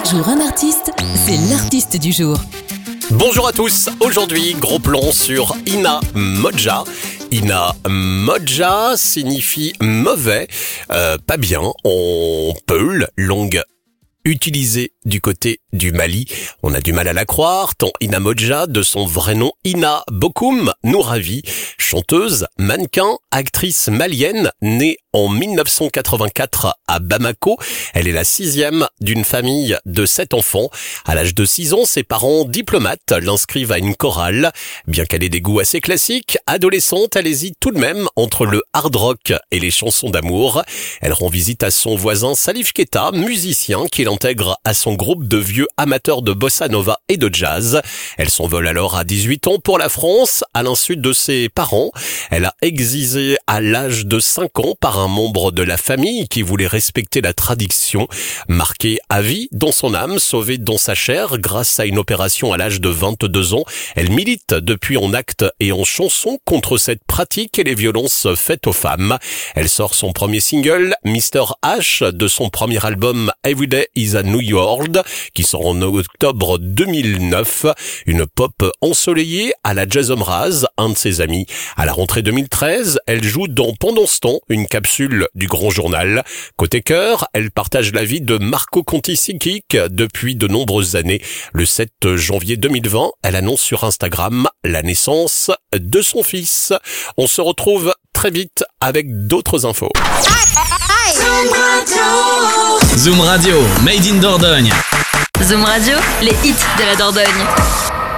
Chaque jour un artiste, c'est l'artiste du jour. Bonjour à tous, aujourd'hui gros plan sur Ina Modja. Ina Modja signifie mauvais, pas bien, en peul, langue utilisée du côté du Mali. On a du mal à la croire, tant Ina Modja, de son vrai nom Ina Bokoum, nous ravit. Chanteuse, mannequin, actrice malienne, née en 1984 à Bamako. Elle est la 6e d'une famille de 7 enfants. À l'âge de 6 ans, ses parents diplomates l'inscrivent à une chorale. Bien qu'elle ait des goûts assez classiques, adolescente, elle hésite tout de même entre le hard rock et les chansons d'amour. Elle rend visite à son voisin Salif Keita, musicien qui l'intègre à son groupe de vieux amateurs de bossa nova et de jazz. Elle s'envole alors à 18 ans pour la France, à l'insu de ses parents. Elle a exilé à l'âge de 5 ans par un membre de la famille qui voulait respecter la tradition. Marquée à vie dans son âme, sauvée dans sa chair grâce à une opération à l'âge de 22 ans, elle milite depuis en actes et en chansons contre cette pratique et les violences faites aux femmes. Elle sort son premier single, Mr. H, de son premier album Everyday is a New World, qui sort en octobre 2009. Une pop ensoleillée à la Jason Mraz, un de ses amis. À la rentrée 2013, elle joue dans Pendant ce temps, une capsule du Grand Journal. Côté cœur, elle partage la vie de Marco Conti psychique depuis de nombreuses années. Le 7 janvier 2020, elle annonce sur Instagram la naissance de son fils. On se retrouve très vite avec d'autres infos. Zoom Radio, Made in Dordogne. Zoom Radio, les hits de la Dordogne.